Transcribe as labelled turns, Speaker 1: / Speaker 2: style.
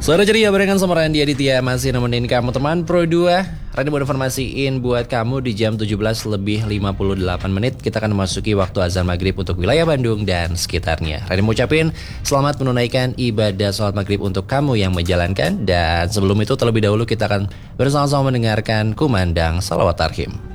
Speaker 1: Sore ceria barengan sama Randy Aditya masih nemenin kamu teman Pro 2. Randy mau informasiin buat kamu di jam 17 lebih 58 menit kita akan memasuki waktu azan maghrib untuk wilayah Bandung dan sekitarnya. Randy mau ucapin selamat menunaikan ibadah sholat maghrib untuk kamu yang menjalankan. Dan sebelum itu terlebih dahulu kita akan bersama-sama mendengarkan kumandang salawat tarhim.